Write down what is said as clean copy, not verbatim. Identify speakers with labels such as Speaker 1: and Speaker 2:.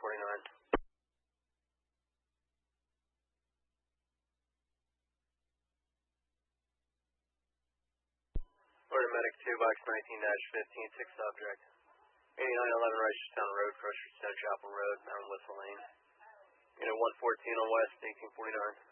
Speaker 1: Florida Medic 2, box 19-15, 6 subject. 8911 Reisterstown Road, Crusher, Snow Chapel Road, Mountain Whistle Lane. Unit 114 on West, 1849.